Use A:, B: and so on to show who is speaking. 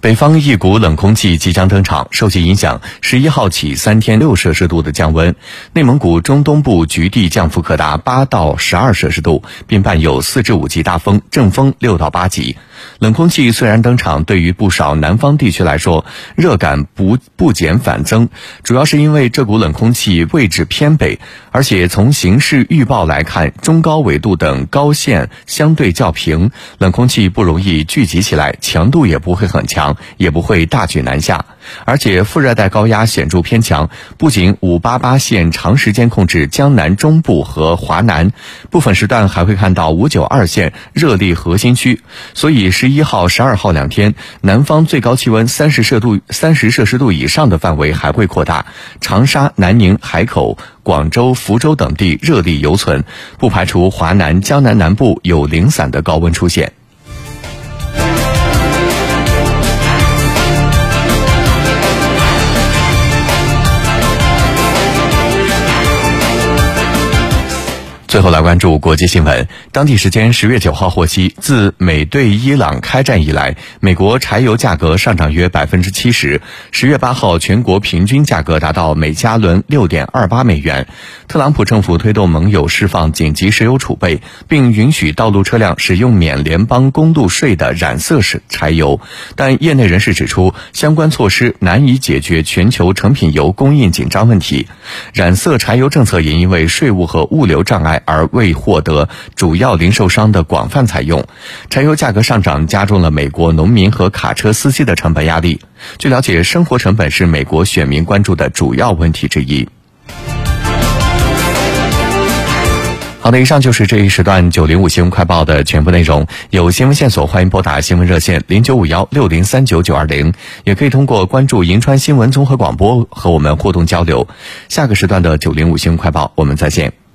A: 北方一股冷空气即将登场，受其影响，11号起3天6摄氏度的降温，内蒙古中东部局地降幅可达8到12摄氏度，并伴有4至5级大风，阵风6到8级。冷空气虽然登场，对于不少南方地区来说，热感不减反增，主要是因为这股冷空气位置偏北，而且从形势预报来看，中高纬度等高线相对较平，冷空气不容易聚集起来，强度也不会很强，也不会大举南下。而且副热带高压显著偏强，不仅588线长时间控制江南中部和华南，部分时段还会看到592线热力核心区，所以11号、12号2天，南方最高气温30摄氏度以上的范围还会扩大，长沙、南宁、海口、广州、福州等地热力犹存，不排除华南、江南南部有零散的高温出现。最后来关注国际新闻。当地时间10月9号获悉，自美对伊朗开战以来，美国柴油价格上涨约70%。10月8号，全国平均价格达到每加仑6.28美元。特朗普政府推动盟友释放紧急石油储备，并允许道路车辆使用免联邦公路税的染色柴油。但业内人士指出，相关措施难以解决全球成品油供应紧张问题。染色柴油政策也因为税务和物流障碍而未获得主要零售商的广泛采用。柴油价格上涨加重了美国农民和卡车司机的成本压力。据了解，生活成本是美国选民关注的主要问题之一。好的，以上就是这一时段905新闻快报的全部内容。有新闻线索，欢迎拨打新闻热线095160399920，也可以通过关注银川新闻综合广播和我们互动交流。下个时段的905新闻快报，我们再见。